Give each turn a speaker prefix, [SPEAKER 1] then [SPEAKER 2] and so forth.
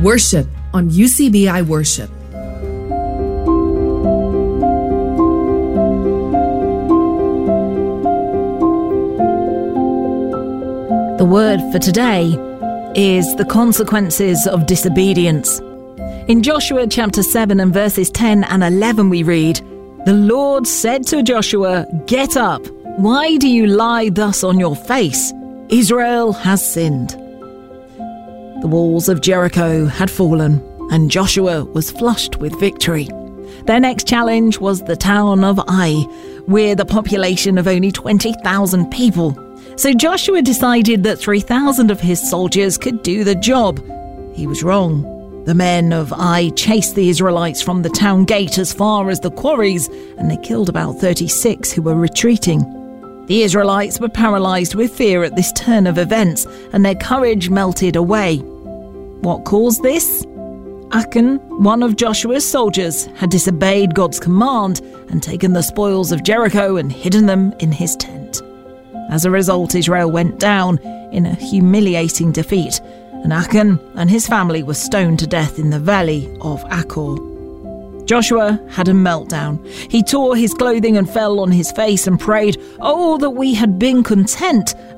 [SPEAKER 1] Worship on UCBI Worship.
[SPEAKER 2] The word for today is the consequences of disobedience. In Joshua chapter 7 and verses 10 and 11 we read, "The Lord said to Joshua, 'Get up. Why do you lie thus on your face? Israel has sinned.'" The walls of Jericho had fallen, and Joshua was flushed with victory. Their next challenge was the town of Ai, with a population of only 20,000 people. So Joshua decided that 3,000 of his soldiers could do the job. He was wrong. The men of Ai chased the Israelites from the town gate as far as the quarries, and they killed about 36 who were retreating. The Israelites were paralyzed with fear at this turn of events, and their courage melted away. What caused this? Achan, one of Joshua's soldiers, had disobeyed God's command and taken the spoils of Jericho and hidden them in his tent. As a result, Israel went down in a humiliating defeat, and Achan and his family were stoned to death in the valley of Achor. Joshua had a meltdown. He tore his clothing and fell on his face and prayed, "Oh, that we had been content